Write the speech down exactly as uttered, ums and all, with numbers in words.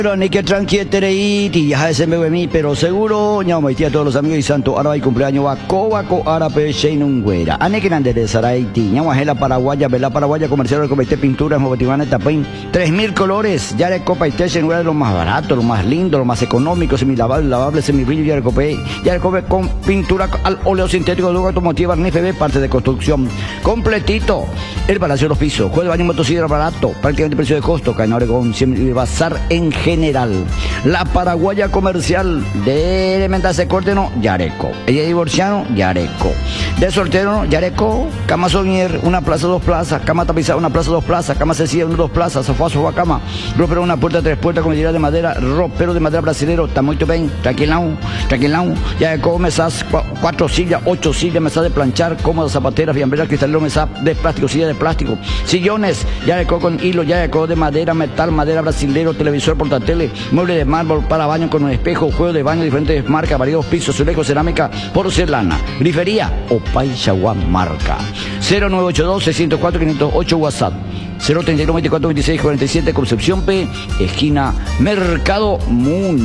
Pero ni que tranquilo tereiti, ya se me ve mí, pero seguro, ya me a todos los amigos y santo, ahora hay cumpleaños, va cobaco, árabe, sheinungüera. Ane que nande de Saraiti, ya la paraguaya, vela paraguaya comercial, comité pinturas, motivana, tapín, tres mil colores, ya de copa y té, sheinungüera de lo más barato, lo más lindo, lo más económico, semilavable, lavable, semibrillo, ya de copé, ya de copé con pintura al óleo sintético, luego automotiva, N F B, parte de construcción, completito, el Palacio de los Pisos, juego de baño motocicleta barato, prácticamente precio de costo, Caña Oregón, bazar en general. La paraguaya comercial de elementarse corte no, Yareco. Ella divorciano, Yareco. De soltero, Yareco. Cama soñer, una plaza, dos plazas. Cama tapizada, una plaza, dos plazas. Cama sencilla, una, dos plazas. Sofá, sofá, cama. Ropero, una puerta, tres puertas con medida de madera. Ropero de madera brasilero. Está muy bien. Tranquilão, tranquilão. Yareco, mesas, cuatro sillas, ocho sillas, mesas de planchar, cómodas, zapateras, fiambreras, cristalero, mesa de plástico, silla de plástico. Sillones, Yareco con hilo, Yareco de madera, metal, madera brasilero, televisor, portatele, mueble de mármol para baño con un espejo, juego de baño, diferentes marcas, variados pisos, azulejos, cerámica, porcelana, grifería o Paishawan marca. cero nueve ocho dos, seis cero cuatro, cinco cero ocho WhatsApp. cero treinta y uno, veinticuatro, veintiséis, cuarenta y siete Concepción P, esquina Mercado Mundo.